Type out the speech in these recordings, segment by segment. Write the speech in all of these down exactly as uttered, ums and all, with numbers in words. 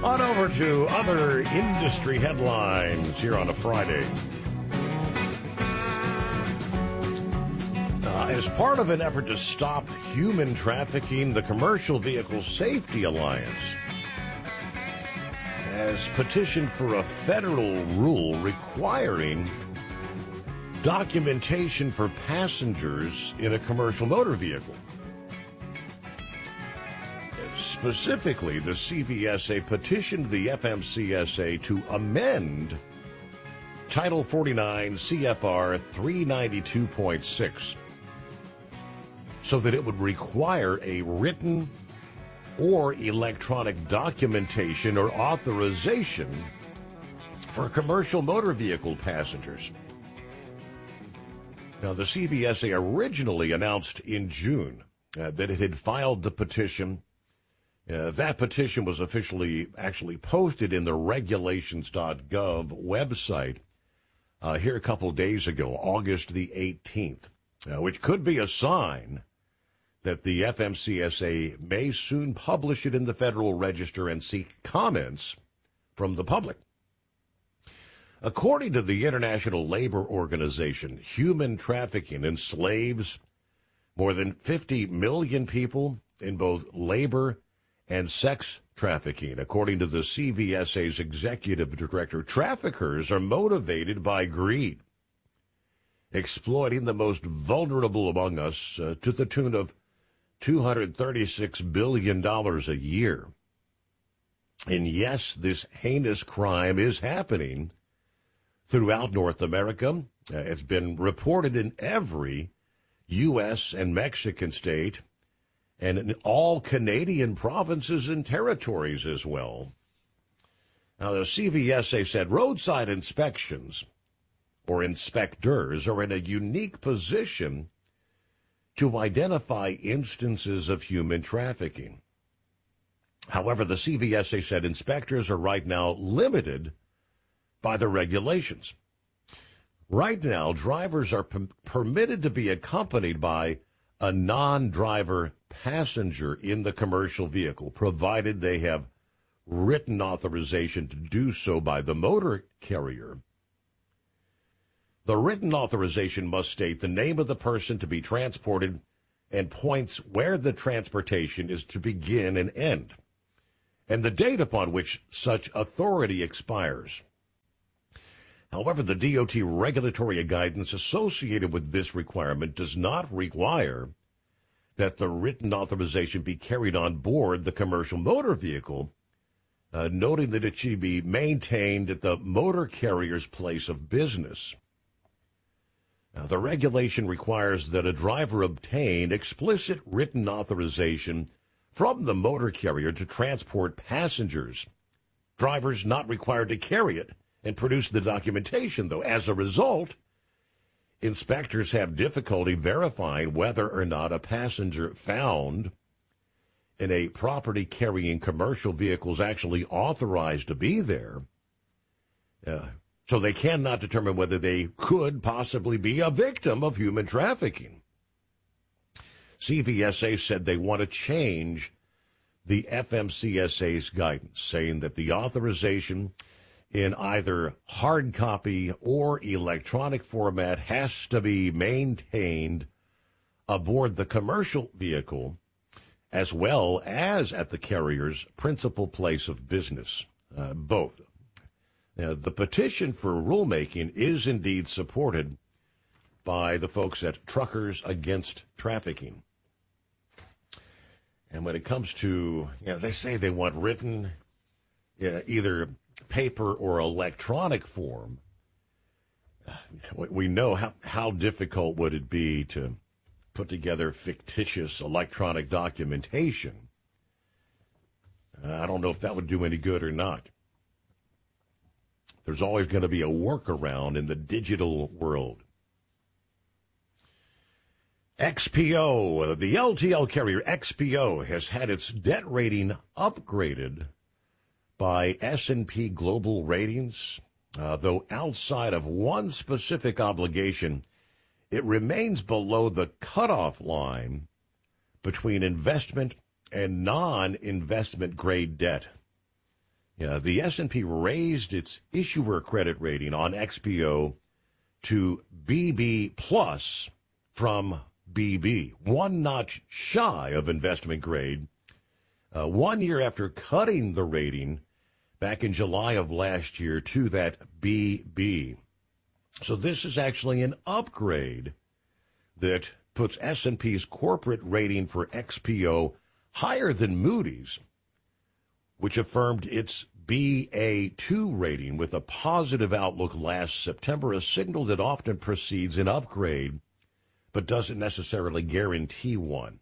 On over to other industry headlines here on a Friday. Uh, as part of an effort to stop human trafficking, the Commercial Vehicle Safety Alliance has petitioned for a federal rule requiring documentation for passengers in a commercial motor vehicle. Specifically, the C V S A petitioned the F M C S A to amend Title forty-nine C F R three ninety-two point six so that it would require a written or electronic documentation or authorization for commercial motor vehicle passengers. Now, the C V S A originally announced in June uh, that it had filed the petition. Uh, that petition was officially actually posted in the regulations dot gov website uh, here a couple of days ago, August the eighteenth, uh, which could be a sign that the F M C S A may soon publish it in the Federal Register and seek comments from the public. According to the International Labor Organization, human trafficking enslaves more than fifty million people in both labor and sex trafficking. According to the C V S A's executive director, traffickers are motivated by greed, exploiting the most vulnerable among us uh, to the tune of two hundred thirty-six billion dollars a year. And yes, this heinous crime is happening throughout North America. Uh, it's been reported in every U S and Mexican state and in all Canadian provinces and territories as well. Now, the C V S A said roadside inspections or inspectors are in a unique position to identify instances of human trafficking. However, the C V S A said inspectors are right now limited by the regulations. Right now, drivers are p- permitted to be accompanied by a non-driver passenger in the commercial vehicle, provided they have written authorization to do so by the motor carrier. The written authorization must state the name of the person to be transported and points where the transportation is to begin and end, and the date upon which such authority expires. However, the D O T regulatory guidance associated with this requirement does not require that the written authorization be carried on board the commercial motor vehicle, uh, noting that it should be maintained at the motor carrier's place of business. Now, the regulation requires that a driver obtain explicit written authorization from the motor carrier to transport passengers. Drivers not required to carry it and produce the documentation, though. As a result, inspectors have difficulty verifying whether or not a passenger found in a property carrying commercial vehicle is actually authorized to be there. Uh, so they cannot determine whether they could possibly be a victim of human trafficking. C V S A said they want to change the F M C S A's guidance, saying that the authorization in either hard copy or electronic format has to be maintained aboard the commercial vehicle as well as at the carrier's principal place of business, uh, both. Now, the petition for rulemaking is indeed supported by the folks at Truckers Against Trafficking. And when it comes to, you know, they say they want written, uh, either paper or electronic form. We know how, how difficult would it be to put together fictitious electronic documentation. Uh, I don't know if that would do any good or not. There's always going to be a workaround in the digital world. X P O, the L T L carrier X P O, has had its debt rating upgraded by S and P Global Ratings, uh, though outside of one specific obligation, it remains below the cutoff line between investment and non-investment grade debt. Yeah, the S and P raised its issuer credit rating on X P O to B B plus from B B, one notch shy of investment grade, uh, one year after cutting the rating back in July of last year to that B B. So this is actually an upgrade that puts S and P's corporate rating for X P O higher than Moody's, which affirmed its B A two rating with a positive outlook last September, a signal that often precedes an upgrade but doesn't necessarily guarantee one.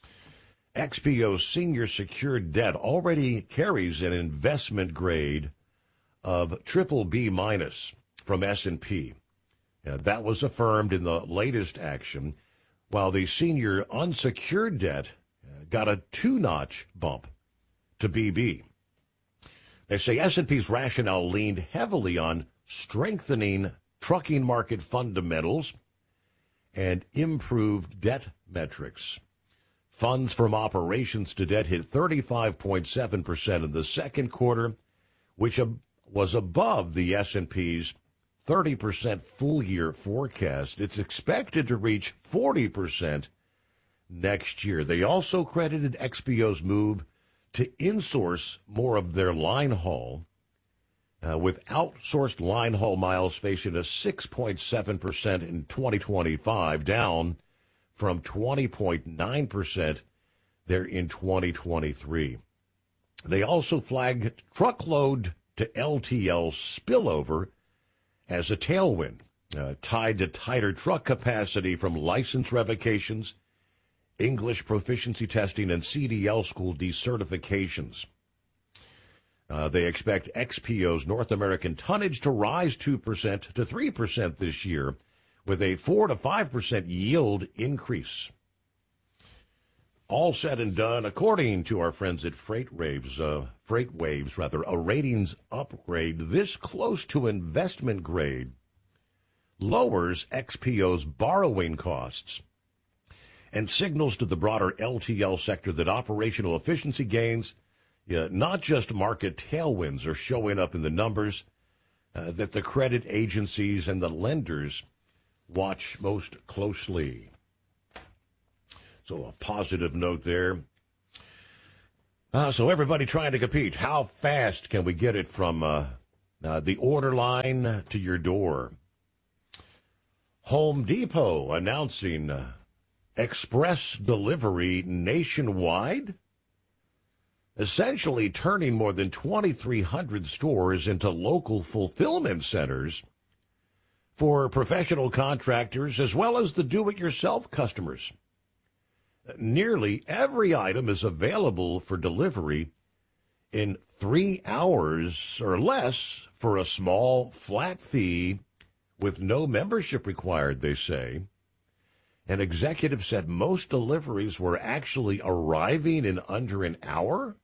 X P O's senior secured debt already carries an investment grade of triple B minus from S and P. Now, that was affirmed in the latest action, while the senior unsecured debt got a two-notch bump to B B. They say S and P's rationale leaned heavily on strengthening trucking market fundamentals and improved debt metrics. Funds from operations to debt hit thirty-five point seven percent in the second quarter, which was above the S and P's thirty percent full-year forecast. It's expected to reach forty percent next year. They also credited X P O's move to insource more of their line haul, uh, with outsourced line haul miles facing a six point seven percent in twenty twenty-five, down from twenty point nine percent there in twenty twenty-three. They also flagged truckload to L T L spillover as a tailwind, uh, tied to tighter truck capacity from license revocations, English proficiency testing, and C D L school decertifications. Uh, they expect X P O's North American tonnage to rise two percent to three percent this year, with a four to five percent yield increase. All said and done, according to our friends at Freight Waves, uh, Freight Waves, rather, a ratings upgrade this close to investment grade lowers X P O's borrowing costs and signals to the broader L T L sector that operational efficiency gains, yeah, not just market tailwinds, are showing up in the numbers uh, that the credit agencies and the lenders watch most closely. So a positive note there. Uh, so everybody trying to compete. How fast can we get it from uh, uh, the order line to your door? Home Depot announcing uh, express delivery nationwide, essentially turning more than twenty-three hundred stores into local fulfillment centers for professional contractors as well as the do-it-yourself customers. Nearly every item is available for delivery in three hours or less for a small flat fee with no membership required, they say. An executive said most deliveries were actually arriving in under an hour.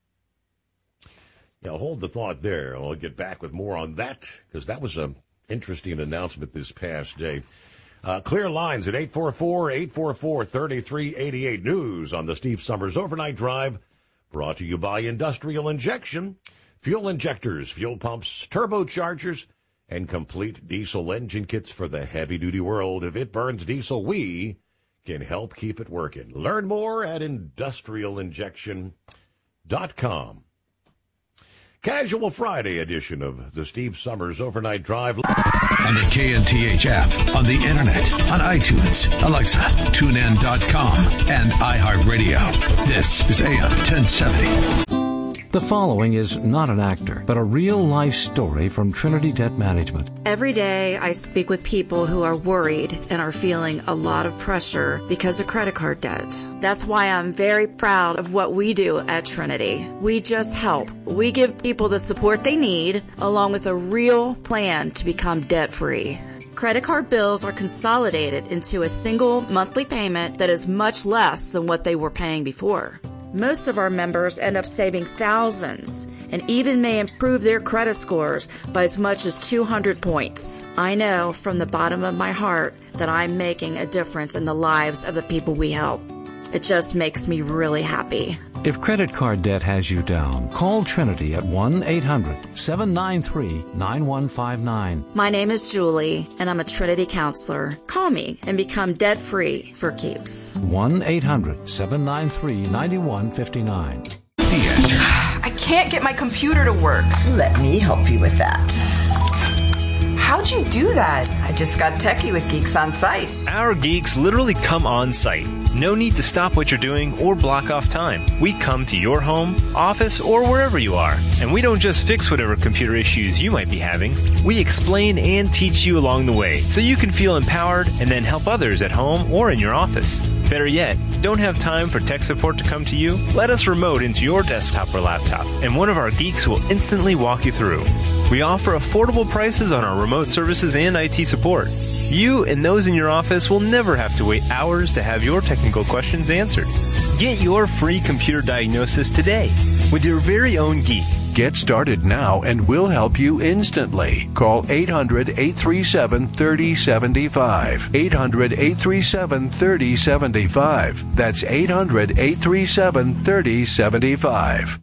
Now, hold the thought there. I'll get back with more on that because that was an interesting announcement this past day. Uh, clear lines at eight four four, eight four four, three three eight eight. News on the Steve Summers Overnight Drive, brought to you by Industrial Injection. Fuel injectors, fuel pumps, turbochargers, and complete diesel engine kits for the heavy-duty world. If it burns diesel, we can help keep it working. Learn more at industrial injection dot com. Casual Friday edition of the Steve Summers Overnight Drive. On the K N T H app, on the internet, on iTunes, Alexa, tune in dot com, and iHeartRadio. This is A M ten seventy. The following is not an actor, but a real-life story from Trinity Debt Management. Every day I speak with people who are worried and are feeling a lot of pressure because of credit card debt. That's why I'm very proud of what we do at Trinity. We just help. We give people the support they need, along with a real plan to become debt-free. Credit card bills are consolidated into a single monthly payment that is much less than what they were paying before. Most of our members end up saving thousands and even may improve their credit scores by as much as two hundred points. I know from the bottom of my heart that I'm making a difference in the lives of the people we help. It just makes me really happy. If credit card debt has you down, call Trinity at one eight hundred seven nine three nine one five nine. My name is Julie, and I'm a Trinity counselor. Call me and become debt-free for keeps. one eight hundred seven nine three nine one five nine. The Answer. I can't get my computer to work. Let me help you with that. How'd you do that? I just got techie with Geeks on Site. Our geeks literally come on site. No need to stop what you're doing or block off time. We come to your home, office, or wherever you are. And we don't just fix whatever computer issues you might be having. We explain and teach you along the way so you can feel empowered and then help others at home or in your office. Better yet, don't have time for tech support to come to you? Let us remote into your desktop or laptop, and one of our geeks will instantly walk you through. We offer affordable prices on our remote services and I T support. You and those in your office will never have to wait hours to have your technical questions answered. Get your free computer diagnosis today with your very own geek. Get started now and we'll help you instantly. Call eight hundred eight three seven three zero seven five. eight hundred eight three seven three zero seven five. That's eight hundred eight three seven three zero seven five.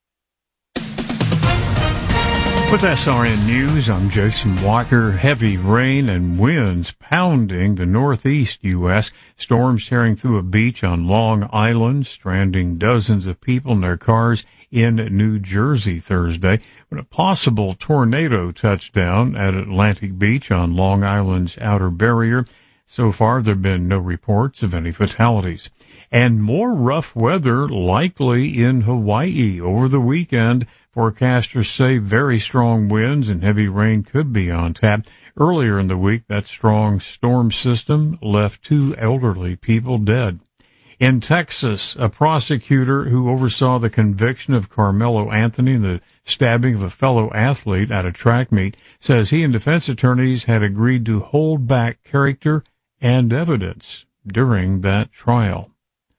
With S R N News, I'm Jason Walker. Heavy rain and winds pounding the northeast U S Storms tearing through a beach on Long Island, stranding dozens of people in their cars in New Jersey Thursday. When a possible tornado touched down at Atlantic Beach on Long Island's outer barrier. So far, there have been no reports of any fatalities. And more rough weather likely in Hawaii over the weekend. Forecasters say very strong winds and heavy rain could be on tap. Earlier in the week, that strong storm system left two elderly people dead. In Texas, a prosecutor who oversaw the conviction of Carmelo Anthony in the stabbing of a fellow athlete at a track meet says he and defense attorneys had agreed to hold back character and evidence during that trial.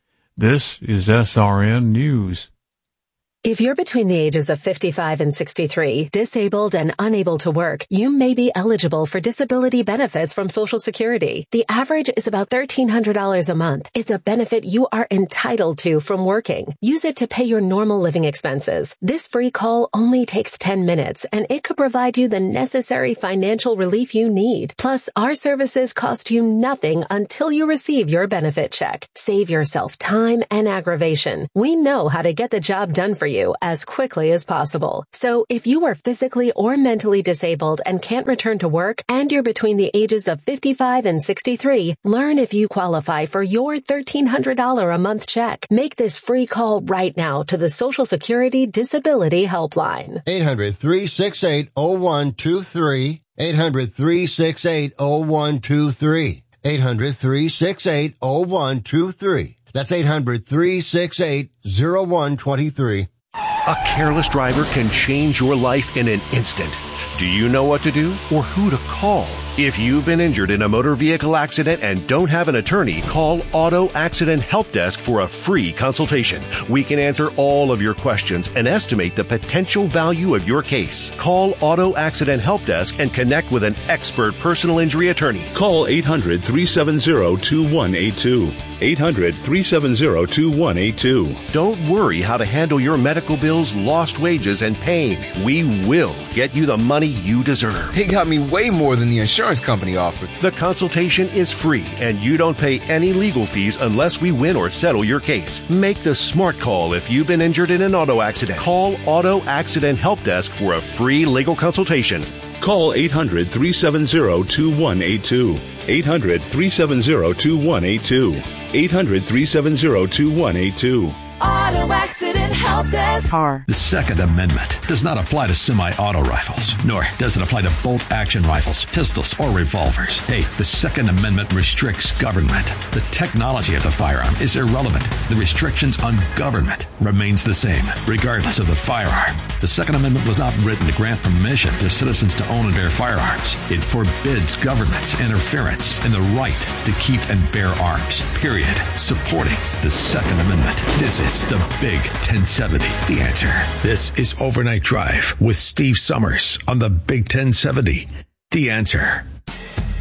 This is S R N News. If you're between the ages of fifty-five and sixty-three, disabled and unable to work, you may be eligible for disability benefits from Social Security. The average is about thirteen hundred dollars a month. It's a benefit you are entitled to from working. Use it to pay your normal living expenses. This free call only takes ten minutes, and it could provide you the necessary financial relief you need. Plus, our services cost you nothing until you receive your benefit check. Save yourself time and aggravation. We know how to get the job done for you as quickly as possible. So if you are physically or mentally disabled and can't return to work, and you're between the ages of fifty-five and sixty-three, learn if you qualify for your thirteen hundred dollars a month check. Make this free call right now to the Social Security Disability Helpline. eight hundred three six eight oh one two three. eight hundred three six eight oh one two three. eight hundred three six eight oh one two three. That's eight hundred three six eight oh one two three. A careless driver can change your life in an instant. Do you know what to do or who to call? If you've been injured in a motor vehicle accident and don't have an attorney, call Auto Accident Help Desk for a free consultation. We can answer all of your questions and estimate the potential value of your case. Call Auto Accident Help Desk and connect with an expert personal injury attorney. Call eight hundred three seven zero two one eight two. eight hundred three seven zero two one eight two. Don't worry how to handle your medical bills, lost wages, and pain. We will get you the money you deserve. They got me way more than the insurance company offered. The consultation is free, and you don't pay any legal fees unless we win or settle your case. Make the smart call if you've been injured in an auto accident. Call Auto Accident Help Desk for a free legal consultation. Call eight hundred three seven zero two one eight two. eight hundred three seven zero two one eight two. eight hundred three seven zero two one eight two. Auto Accident Help Desk. The Second Amendment does not apply to semi-auto rifles, nor does it apply to bolt-action rifles, pistols, or revolvers. Hey, the Second Amendment restricts government. The technology of the firearm is irrelevant. The restrictions on government remains the same, regardless of the firearm. The Second Amendment was not written to grant permission to citizens to own and bear firearms. It forbids government's interference in the right to keep and bear arms, period. Supporting the Second Amendment. This is the Big ten seventy. The Answer. This is Overnight Drive with Steve Summers on the Big ten seventy. The Answer.